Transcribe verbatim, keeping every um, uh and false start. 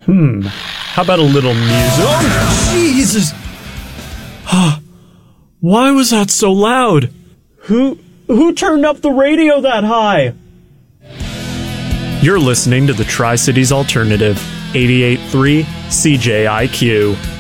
Hmm. How about a little music? Oh, Jesus! Why was that so loud? Who who turned up the radio that high? You're listening to the Tri-Cities Alternative, eighty-eight point three C J I Q.